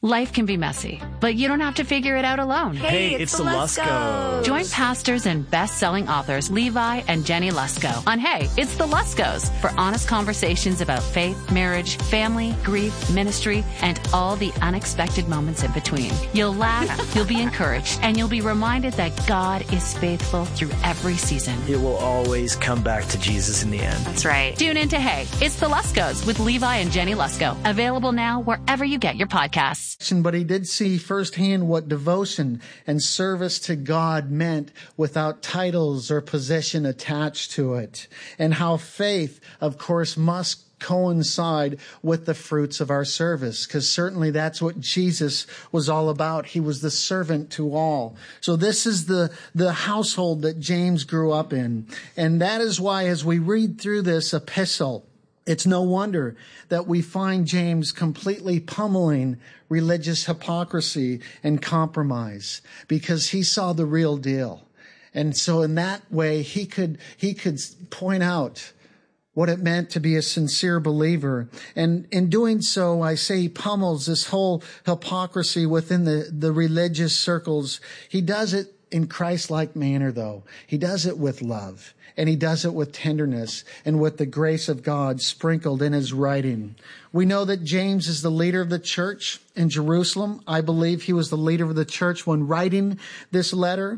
Life can be messy, but you don't have to figure it out alone. Hey, it's the Luskos. Join pastors and best-selling authors Levi and Jenny Lusko on Hey, It's the Luskos for honest conversations about faith, marriage, family, grief, ministry, and all the unexpected moments in between. You'll laugh, you'll be encouraged, and you'll be reminded that God is faithful through every season. It will always come back to Jesus in the end. That's right. Tune in to Hey, It's the Luskos with Levi and Jenny Lusko. Available now wherever you get your podcasts. But he did see firsthand what devotion and service to God meant without titles or position attached to it, and how faith, of course, must coincide with the fruits of our service, because certainly that's what Jesus was all about. He was the servant to all. So this is the household that James grew up in. And that is why, as we read through this epistle, it's no wonder that we find James completely pummeling religious hypocrisy and compromise, because he saw the real deal. And so in that way, he could point out what it meant to be a sincere believer. And in doing so, I say he pummels this whole hypocrisy within the religious circles. He does it in Christ-like manner, though. He does it with love. And he does it with tenderness and with the grace of God sprinkled in his writing. We know that James is the leader of the church in Jerusalem. I believe he was the leader of the church when writing this letter.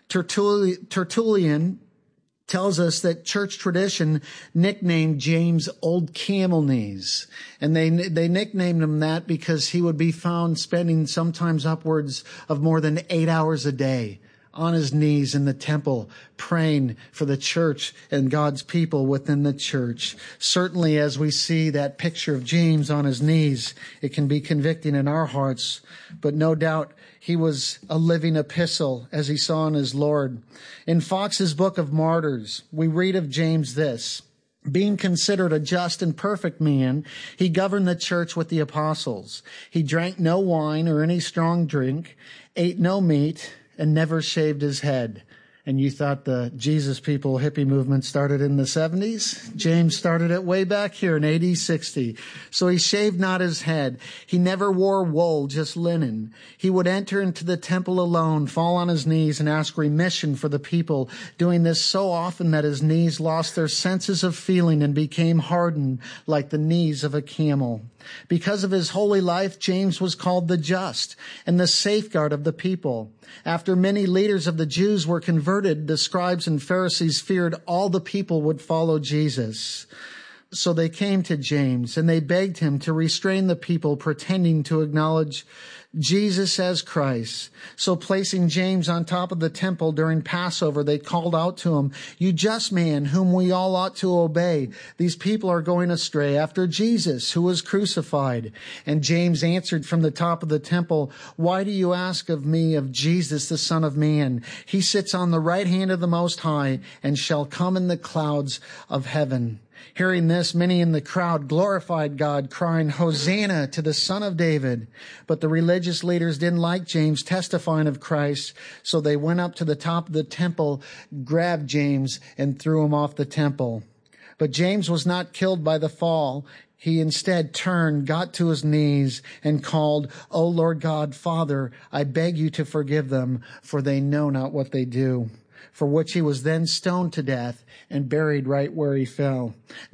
Tertullian tells us that church tradition nicknamed James Old Camel Knees. And they nicknamed him that because he would be found spending sometimes upwards of more than 8 hours a day on his knees in the temple, praying for the church and God's people within the church. Certainly, as we see that picture of James on his knees, it can be convicting in our hearts. But no doubt, he was a living epistle as he saw in his Lord. In Fox's Book of Martyrs, we read of James this: being considered a just and perfect man, he governed the church with the apostles. He drank no wine or any strong drink, ate no meat, and never shaved his head. And you thought the Jesus People hippie movement started in the 70s? James started it way back here in AD 60. So he shaved not his head. He never wore wool, just linen. He would enter into the temple alone, fall on his knees, and ask remission for the people, doing this so often that his knees lost their senses of feeling and became hardened like the knees of a camel. Because of his holy life, James was called the just and the safeguard of the people. After many leaders of the Jews were converted, the scribes and Pharisees feared all the people would follow Jesus. So they came to James and they begged him to restrain the people, pretending to acknowledge Jesus as Christ. So placing James on top of the temple during Passover, they called out to him, "You just man, whom we all ought to obey. These people are going astray after Jesus, who was crucified." And James answered from the top of the temple, "Why do you ask of me of Jesus, the Son of Man? He sits on the right hand of the Most High and shall come in the clouds of heaven." Hearing this, many in the crowd glorified God, crying, "Hosanna to the Son of David." But the religious leaders didn't like James testifying of Christ, so they went up to the top of the temple, grabbed James, and threw him off the temple. But James was not killed by the fall. He instead turned, got to his knees, and called, "O Lord God, Father, I beg you to forgive them, for they know not what they do." For which he was then stoned to death and buried right where he fell.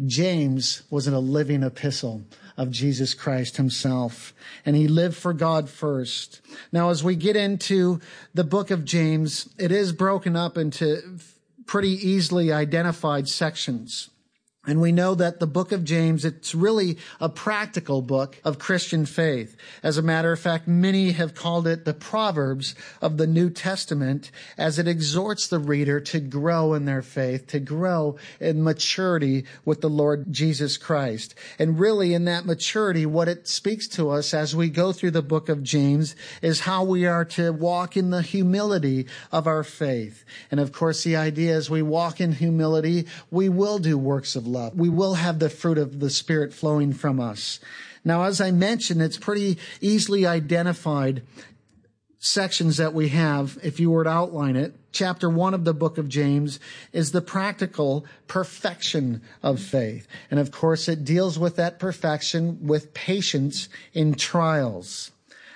James was a living epistle of Jesus Christ himself, and he lived for God first. Now, as we get into the book of James, it is broken up into pretty easily identified sections. And we know that the book of James, it's really a practical book of Christian faith. As a matter of fact, many have called it the Proverbs of the New Testament, as it exhorts the reader to grow in their faith, to grow in maturity with the Lord Jesus Christ. And really in that maturity, what it speaks to us as we go through the book of James is how we are to walk in the humility of our faith. And of course, the idea is we walk in humility, we will do works of love. We will have the fruit of the Spirit flowing from us. Now, as I mentioned, it's pretty easily identified sections that we have, if you were to outline it. Chapter 1 of the book of James is the practical perfection of faith. And of course, it deals with that perfection with patience in trials.